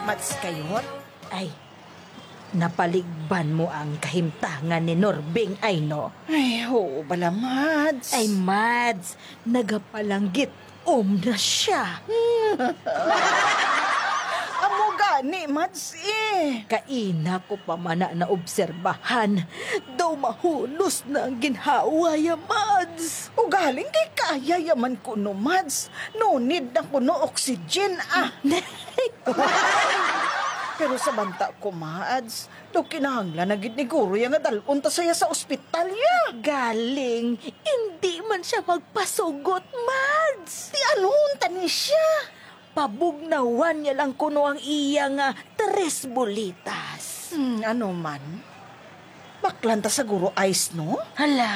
Mats kayot? Ay, napaligban mo ang kahimtangan ni Norbing, ay no? Ay, oo bala, Mads. Ay, Mads, nagapalanggit na siya. Amo gani, Mads eh. Kaina ko pa man na obserbahan. Daw mahunos na ang ginhawa ya, Mads. O galing kay kaya yaman ko no, Mads. No need na ko no oxygen, Pero sa banta ko, Mads, do kinahanglan na gid ni Guro yung dalon ta saya sa ospital ya. Galing, hindi man siya magpasugot, Mads. Di anong tani siya? Pabugnawan niya lang kuno ang iya nga 3 bolitas. Ano man? Baklanta sa Guro Ice, no? Hala.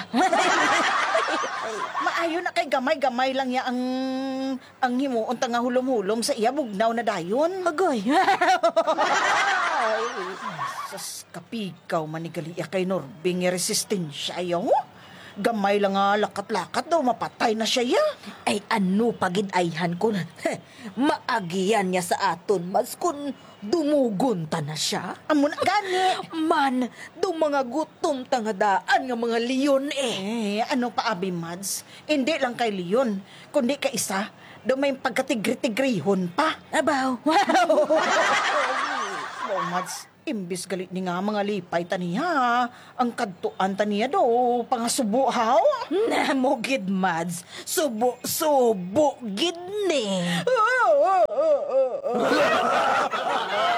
Maayo na kay gamay-gamay lang ya ang himuon ta nga hulom-hulom sa iya bugnaw na dayon. Agoy. Ay, sas kapikaw manigali kay Norbing resistensya yaw. Gamay lang nga lakat-lakat daw mapatay na siya ya. Ay ano pagid-ayhan ko na. Maagiyan niya sa aton, mas kun dumugon ta na siya. Amo na gani. Man, do mga gutom tangadaan nga mga leon Ano pa abi, Mads? Hindi lang kay Leon, kundi kay isa, daw may pagkatigri-tigrihon pa. Abaw. Oh, Mads, imbis galit ni nga mga lipay taniya, ang kadtuan taniya do, pangasubo haw. Namo gid, Mads. Subo gid ni.